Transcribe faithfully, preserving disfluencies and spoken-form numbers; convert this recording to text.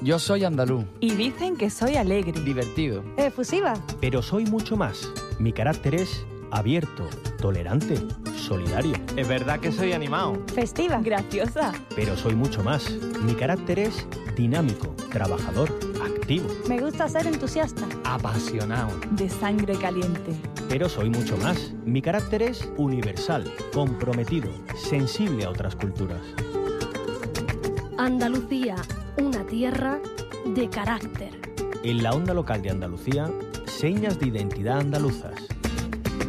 Yo soy andaluz. Y dicen que soy alegre. Divertido. Efusiva. Pero soy mucho más. Mi carácter es abierto, tolerante, solidario. Es verdad que soy animado. Festiva. Graciosa. Pero soy mucho más. Mi carácter es dinámico, trabajador, activo. Me gusta ser entusiasta. Apasionado. De sangre caliente. Pero soy mucho más. Mi carácter es universal, comprometido, sensible a otras culturas. Andalucía, una tierra de carácter. En la onda local de Andalucía, señas de identidad andaluzas.